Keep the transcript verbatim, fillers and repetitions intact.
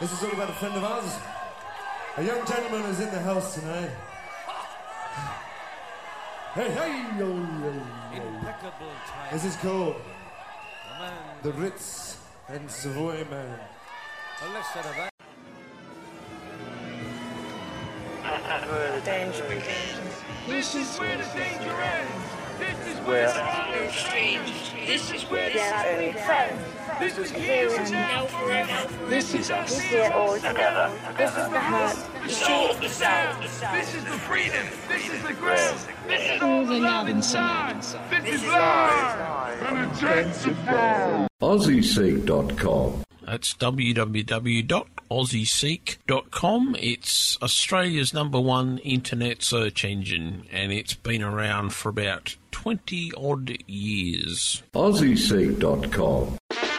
This is all about a friend of ours. A young gentleman is in the house tonight. Hey, hey, yo, yo, yo. Impeccable time. This is called Man. The Ritz and Savoy Man. Well, let's set that. Where the danger begins. This is where the danger ends. This is Where where the strange. This is where the only friends. This is here and now forever. This is us. This year all together. This is the hurt. The soul, the sound. This is the freedom. This is the ground. This is all the love inside. This is live and intensified. Aussie Seek dot com. That's w w w dot aussie seek dot com. It's Australia's number one internet search engine, and it's been around for about twenty odd years. Aussie Seek dot com.